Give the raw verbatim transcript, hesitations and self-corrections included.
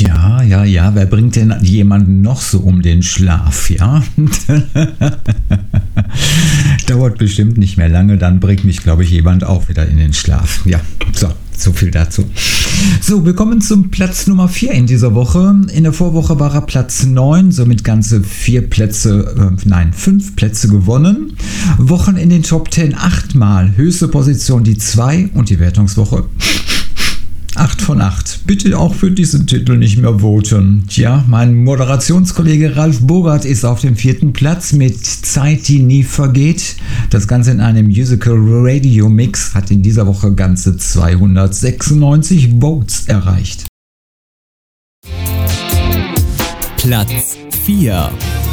Ja, ja, ja, wer bringt denn jemanden noch so um den Schlaf, ja? Dauert bestimmt nicht mehr lange, dann bringt mich, glaube ich, jemand auch wieder in den Schlaf. Ja, so, so viel dazu. So, wir kommen zum Platz Nummer vier in dieser Woche. In der Vorwoche war er Platz neun, somit ganze vier Plätze, äh, nein, fünf Plätze gewonnen. Wochen in den Top zehn achtmal, höchste Position die zwei und die Wertungswoche acht von acht. Bitte auch für diesen Titel nicht mehr voten. Tja, mein Moderationskollege Ralf Bogart ist auf dem vierten Platz mit Zeit, die nie vergeht. Das Ganze in einem Musical Radio Mix hat in dieser Woche ganze zweihundertsechsundneunzig Votes erreicht. Platz vier.